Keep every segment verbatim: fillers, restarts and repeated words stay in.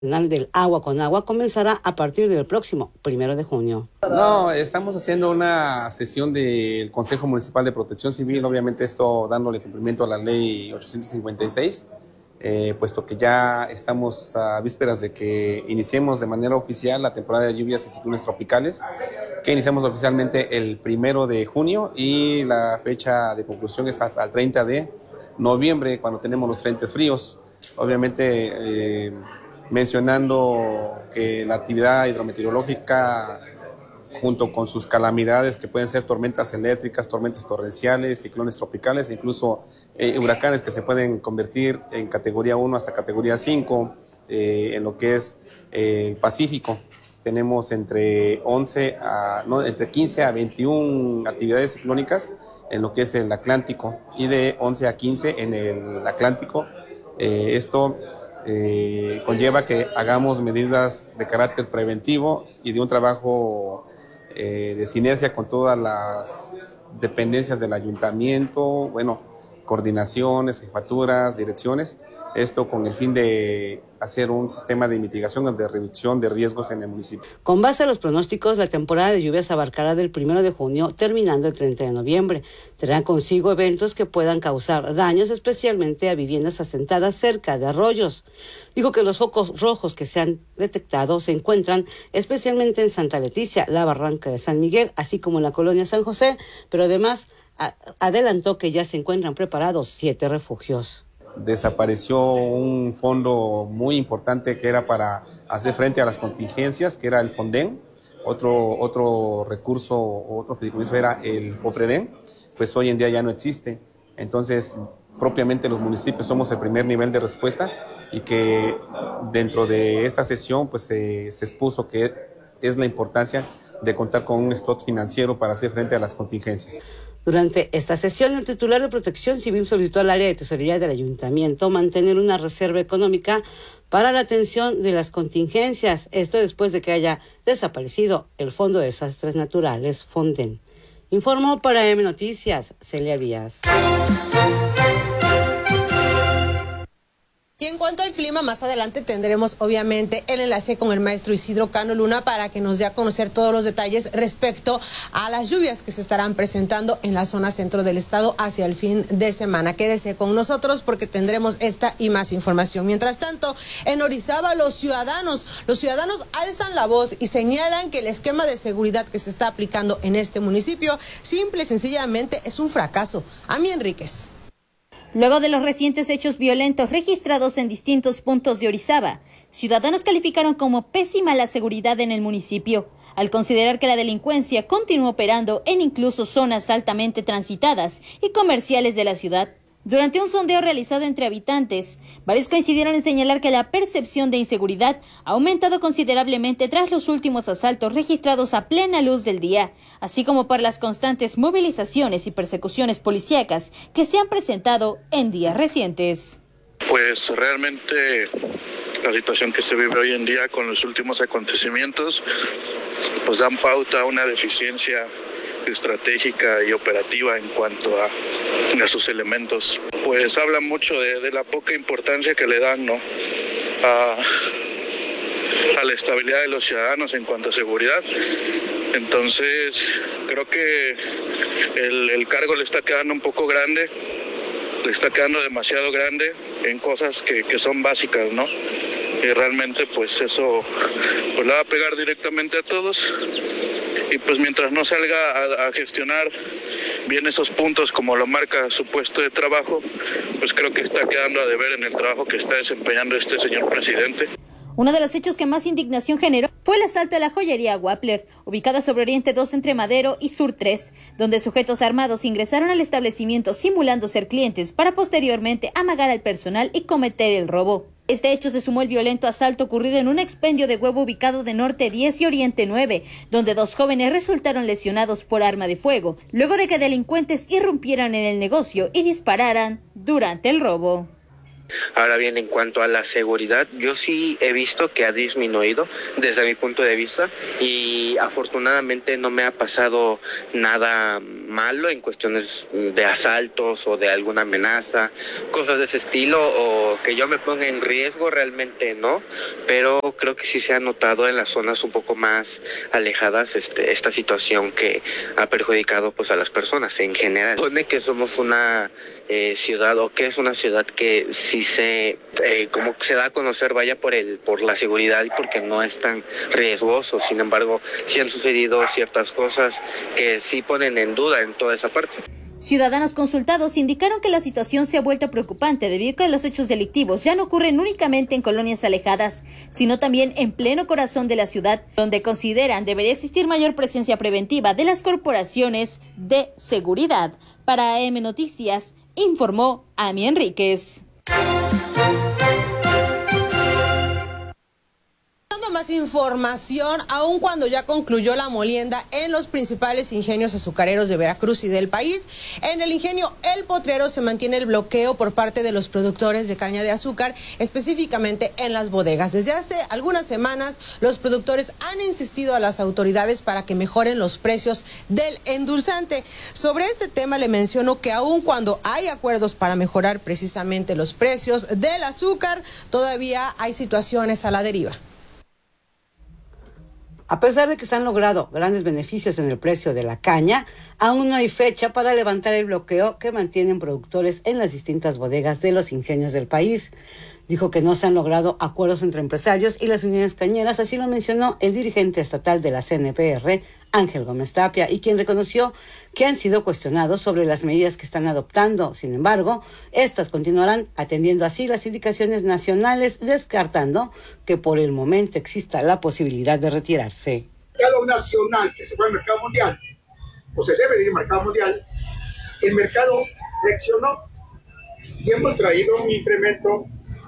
del agua con agua comenzará a partir del próximo primero de junio. No, estamos haciendo una sesión del Consejo Municipal de Protección Civil, obviamente esto dándole cumplimiento a la ley ochocientos cincuenta y seis, eh, puesto que ya estamos a vísperas de que iniciemos de manera oficial la temporada de lluvias y ciclones tropicales, que iniciamos oficialmente el primero de junio y la fecha de conclusión es hasta el treinta de noviembre, cuando tenemos los frentes fríos. Obviamente, eh, mencionando que la actividad hidrometeorológica, junto con sus calamidades que pueden ser tormentas eléctricas, tormentas torrenciales, ciclones tropicales e incluso eh, huracanes que se pueden convertir en categoría uno hasta categoría cinco eh, en lo que es eh, el Pacífico. Tenemos entre once a, no, entre quince a veintiuna actividades ciclónicas en lo que es el Atlántico y de once a quince en el Atlántico. Eh, esto Eh, conlleva que hagamos medidas de carácter preventivo y de un trabajo eh, de sinergia con todas las dependencias del ayuntamiento, bueno, coordinaciones, jefaturas, direcciones, esto con el fin de hacer un sistema de mitigación o de reducción de riesgos en el municipio. Con base a los pronósticos, la temporada de lluvias abarcará del primero de junio terminando el treinta de noviembre. Traerá consigo eventos que puedan causar daños, especialmente a viviendas asentadas cerca de arroyos. Dijo que los focos rojos que se han detectado se encuentran especialmente en Santa Leticia, la Barranca de San Miguel, así como en la colonia San José, pero además a- adelantó que ya se encuentran preparados siete refugios. Desapareció un fondo muy importante que era para hacer frente a las contingencias, que era el Fonden. Otro, otro recurso, otro fideicomiso era el FOPREDEN, pues hoy en día ya no existe. Entonces, propiamente los municipios somos el primer nivel de respuesta y que dentro de esta sesión pues se, se expuso que es la importancia de contar con un stock financiero para hacer frente a las contingencias. Durante esta sesión, el titular de Protección Civil solicitó al área de tesorería del ayuntamiento mantener una reserva económica para la atención de las contingencias. Esto después de que haya desaparecido el Fondo de Desastres Naturales, Fonden. Informó para M Noticias, Celia Díaz. Y en cuanto al clima, más adelante tendremos obviamente el enlace con el maestro Isidro Cano Luna para que nos dé a conocer todos los detalles respecto a las lluvias que se estarán presentando en la zona centro del estado hacia el fin de semana. Quédese con nosotros porque tendremos esta y más información. Mientras tanto, en Orizaba los ciudadanos, los ciudadanos alzan la voz y señalan que el esquema de seguridad que se está aplicando en este municipio simple y sencillamente es un fracaso. Ami Enríquez. Luego de los recientes hechos violentos registrados en distintos puntos de Orizaba, ciudadanos calificaron como pésima la seguridad en el municipio, al considerar que la delincuencia continúa operando en incluso zonas altamente transitadas y comerciales de la ciudad. Durante un sondeo realizado entre habitantes, varios coincidieron en señalar que la percepción de inseguridad ha aumentado considerablemente tras los últimos asaltos registrados a plena luz del día, así como por las constantes movilizaciones y persecuciones policíacas que se han presentado en días recientes. Pues realmente la situación que se vive hoy en día con los últimos acontecimientos pues dan pauta a una deficiencia estratégica y operativa en cuanto a, a sus elementos. Pues habla mucho de, de la poca importancia que le dan, ¿no? a, a la estabilidad de los ciudadanos en cuanto a seguridad. Entonces creo que el, el cargo le está quedando un poco grande, le está quedando demasiado grande en cosas que, que son básicas, ¿no? Y realmente pues eso pues le va a pegar directamente a todos. Y pues mientras no salga a, a gestionar bien esos puntos como lo marca su puesto de trabajo, pues creo que está quedando a deber en el trabajo que está desempeñando este señor presidente. Uno de los hechos que más indignación generó fue el asalto a la joyería Wappler, ubicada sobre Oriente dos entre Madero y Sur tres, donde sujetos armados ingresaron al establecimiento simulando ser clientes para posteriormente amagar al personal y cometer el robo. Este hecho se sumó al violento asalto ocurrido en un expendio de huevo ubicado de Norte diez y Oriente nueve, donde dos jóvenes resultaron lesionados por arma de fuego, luego de que delincuentes irrumpieran en el negocio y dispararan durante el robo. Ahora bien, en cuanto a la seguridad, yo sí he visto que ha disminuido desde mi punto de vista y afortunadamente no me ha pasado nada malo en cuestiones de asaltos o de alguna amenaza, cosas de ese estilo, o que yo me ponga en riesgo, realmente no, pero creo que sí se ha notado en las zonas un poco más alejadas este, esta situación que ha perjudicado pues a las personas en general. Supone que somos una eh, ciudad, o que es una ciudad que sí se, eh, como se da a conocer, vaya, por el, por la seguridad y porque no es tan riesgoso. Sin embargo, sí han sucedido ciertas cosas que sí ponen en duda en toda esa parte. Ciudadanos consultados indicaron que la situación se ha vuelto preocupante debido a que los hechos delictivos ya no ocurren únicamente en colonias alejadas, sino también en pleno corazón de la ciudad, donde consideran debería existir mayor presencia preventiva de las corporaciones de seguridad. Para A M Noticias, informó Ami Enríquez. Más información, aun cuando ya concluyó la molienda en los principales ingenios azucareros de Veracruz y del país. En el ingenio El Potrero se mantiene el bloqueo por parte de los productores de caña de azúcar, específicamente en las bodegas. Desde hace algunas semanas, los productores han insistido a las autoridades para que mejoren los precios del endulzante. Sobre este tema le menciono que aun cuando hay acuerdos para mejorar precisamente los precios del azúcar, todavía hay situaciones a la deriva. A pesar de que se han logrado grandes beneficios en el precio de la caña, aún no hay fecha para levantar el bloqueo que mantienen productores en las distintas bodegas de los ingenios del país. Dijo que no se han logrado acuerdos entre empresarios y las uniones cañeras, así lo mencionó el dirigente estatal de la C N P R, Ángel Gómez Tapia, y quien reconoció que han sido cuestionados sobre las medidas que están adoptando. Sin embargo, estas continuarán atendiendo así las indicaciones nacionales, descartando que por el momento exista la posibilidad de retirarse. El mercado nacional que se fue al mercado mundial, o se debe de ir al mercado mundial, el mercado reaccionó y hemos traído un incremento.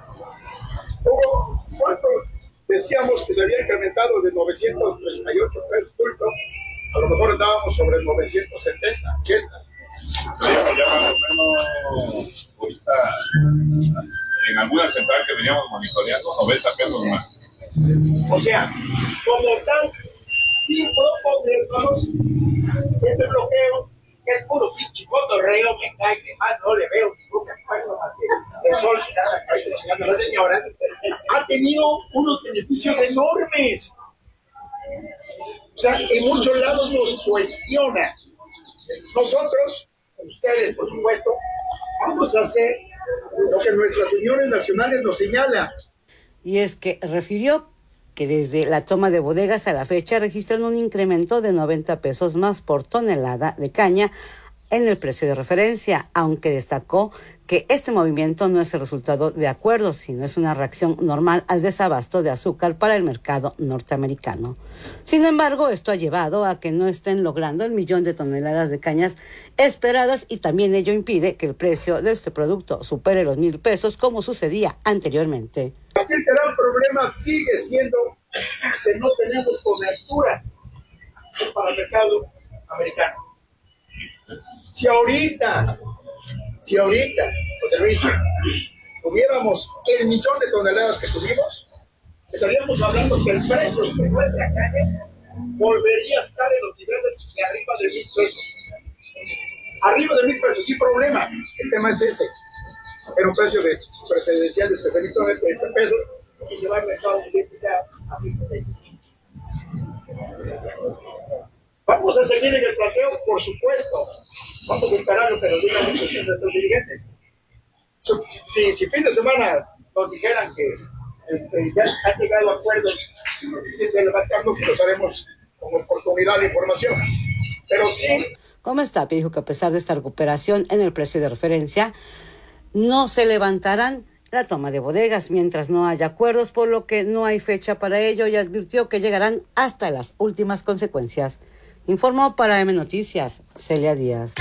Hubo, ¿cuánto decíamos que se había incrementado de novecientos treinta y ocho pesos culto? A lo mejor andábamos sobre novecientos setenta, ochenta. Teníamos ya más o menos, ahorita, en alguna central que veníamos monitoreando, noventa pesos más. O sea, como tal, sin proponernos este bloqueo, que es puro pinche cotorreo, me cae de más, no le veo ningún acuerdo más que el sol que sale acá y chingando a la señora, ha tenido unos beneficios enormes. O sea, en muchos lados nos cuestiona. Nosotros, ustedes por supuesto, vamos a hacer lo que nuestras uniones nacionales nos señalan. Y es que refirió que desde la toma de bodegas a la fecha registran un incremento de noventa pesos más por tonelada de caña en el precio de referencia, aunque destacó que este movimiento no es el resultado de acuerdos, sino es una reacción normal al desabasto de azúcar para el mercado norteamericano. Sin embargo, esto ha llevado a que no estén logrando el millón de toneladas de cañas esperadas, y también ello impide que el precio de este producto supere los mil pesos como sucedía anteriormente. Aquí el gran problema sigue siendo que no tenemos cobertura para el mercado americano. Si ahorita, si ahorita, José Luis, tuviéramos el millón de toneladas que tuvimos, estaríamos hablando que el precio de nuestra caña volvería a estar en los niveles de arriba de mil pesos. Arriba de mil pesos, sin problema. El tema es ese. Era un precio de preferencial de especialmente de tres pesos y se va al mercado a cinco pesos. Vamos a seguir en el planteo, por supuesto. Vamos a esperar lo que nos digan nuestros dirigentes. Si, si fin de semana nos dijeran que este, ya han llegado a acuerdos de levantarnos, que los haremos como oportunidad de información. Pero sí. Gómez Tapia dijo que a pesar de esta recuperación en el precio de referencia, no se levantarán la toma de bodegas mientras no haya acuerdos, por lo que no hay fecha para ello, y advirtió que llegarán hasta las últimas consecuencias. Informó para M Noticias, Celia Díaz.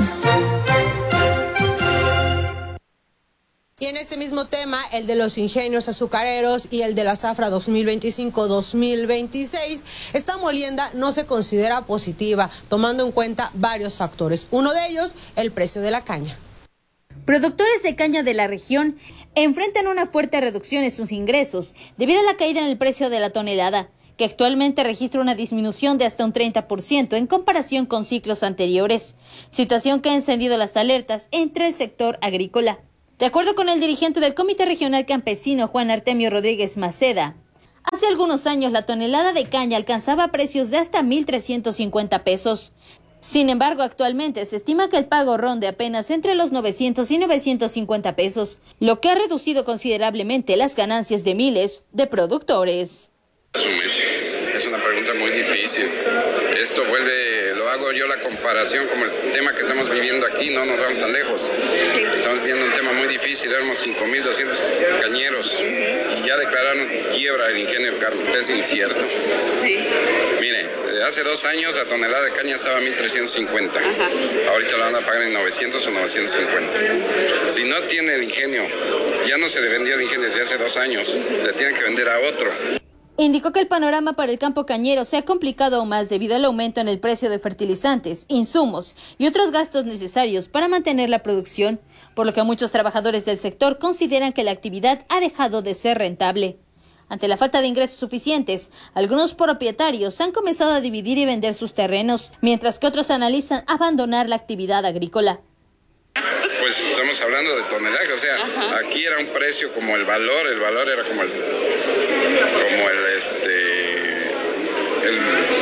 Y en este mismo tema, el de los ingenios azucareros y el de la zafra dos mil veinticinco dos mil veintiséis, esta molienda no se considera positiva, tomando en cuenta varios factores. Uno de ellos, el precio de la caña. Productores de caña de la región enfrentan una fuerte reducción en sus ingresos debido a la caída en el precio de la tonelada, que actualmente registra una disminución de hasta un treinta por ciento en comparación con ciclos anteriores, situación que ha encendido las alertas entre el sector agrícola. De acuerdo con el dirigente del Comité Regional Campesino, Juan Artemio Rodríguez Maceda, hace algunos años la tonelada de caña alcanzaba precios de hasta mil trescientos cincuenta pesos. Sin embargo, actualmente se estima que el pago ronde apenas entre los novecientos y novecientos cincuenta pesos, lo que ha reducido considerablemente las ganancias de miles de productores. Es una pregunta muy difícil. Esto vuelve, lo hago yo la comparación como el tema que estamos viviendo aquí, no nos vamos tan lejos. Estamos viendo un tema muy difícil, éramos cinco mil doscientos cañeros y ya declararon quiebra el ingenio Carlos. Es incierto. Sí. Mire, hace dos años la tonelada de caña estaba a mil trescientos cincuenta. Ajá. Ahorita la van a pagar en novecientos o novecientos cincuenta. Si no tiene el ingenio, ya no se le vendió el ingenio desde hace dos años, se tiene que vender a otro. Indicó que el panorama para el campo cañero se ha complicado aún más debido al aumento en el precio de fertilizantes, insumos y otros gastos necesarios para mantener la producción, por lo que muchos trabajadores del sector consideran que la actividad ha dejado de ser rentable. Ante la falta de ingresos suficientes, algunos propietarios han comenzado a dividir y vender sus terrenos, mientras que otros analizan abandonar la actividad agrícola. Pues estamos hablando de tonelaje, o sea, ajá, aquí era un precio como el valor, el valor era como el, como el, este, el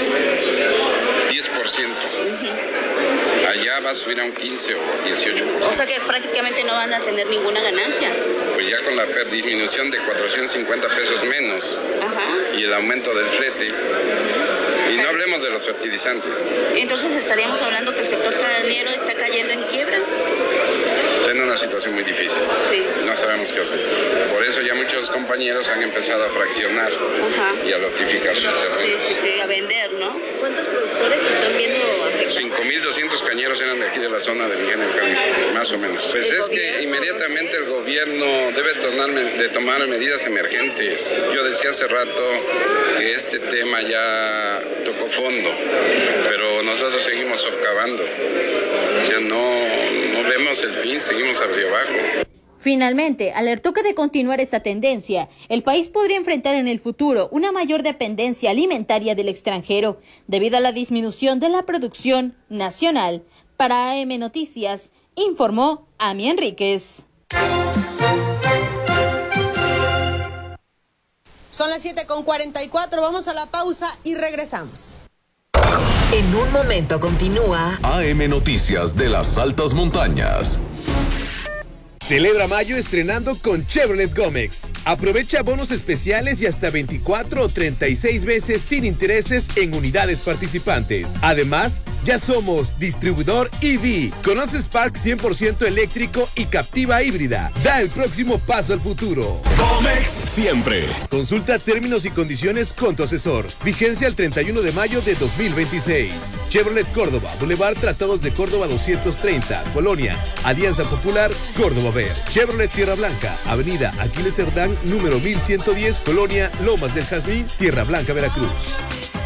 diez por ciento. Uh-huh. Allá va a subir a un quince o dieciocho por ciento. O sea que prácticamente no van a tener ninguna ganancia. Pues ya con la disminución de cuatrocientos cincuenta pesos menos, ajá, y el aumento del flete. Y no hablemos de los fertilizantes. Entonces estaríamos hablando que el sector cañero está cayendo en quiebra. Tiene una situación muy difícil. Sí. No sabemos qué hacer. Por eso ya muchos compañeros han empezado a fraccionar, ajá, y a lotificar sus terrenos. Sí, sí, sí, a vender, ¿no? ¿Cuántos productores están viendo afectados? cinco mil doscientos cañeros eran de aquí de la zona del ingenio Carmen, más o menos. Pues es que inmediatamente el gobierno debe tomar, de tomar medidas emergentes. Yo decía hace rato que este tema ya tocó fondo, pero nosotros seguimos socavando. O sea, no, no vemos el fin, seguimos hacia abajo. Finalmente, alertó que de continuar esta tendencia, el país podría enfrentar en el futuro una mayor dependencia alimentaria del extranjero, debido a la disminución de la producción nacional. Para A M Noticias, informó Ami Enríquez. Son las siete con cuarenta y cuatro, vamos a la pausa y regresamos. En un momento continúa A M Noticias de las Altas Montañas. Celebra mayo estrenando con Chevrolet Gómez. Aprovecha bonos especiales y hasta veinticuatro o treinta y seis meses sin intereses en unidades participantes. Además, ya somos distribuidor E V. Conoce Spark cien por ciento eléctrico y Captiva híbrida. Da el próximo paso al futuro. Gómez siempre. Consulta términos y condiciones con tu asesor. Vigencia el treinta y uno de mayo de dos mil veintiséis. Chevrolet Córdoba, Boulevard Tratados de Córdoba doscientos treinta, Colonia, Alianza Popular, Córdoba. Chevrolet Tierra Blanca, Avenida Aquiles Cerdán, número mil ciento diez, Colonia Lomas del Jazmín, Tierra Blanca, Veracruz.